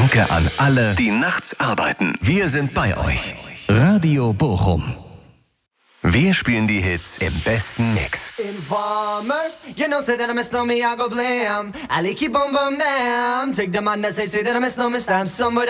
Danke an alle, die nachts arbeiten. Wir sind bei euch. Radio Bochum. Wir spielen die Hits im besten Mix. Informer, you know, say that I miss no me, I go blam. I like you boom boom damn. Take the man that say that I miss no me, stamp somewhere.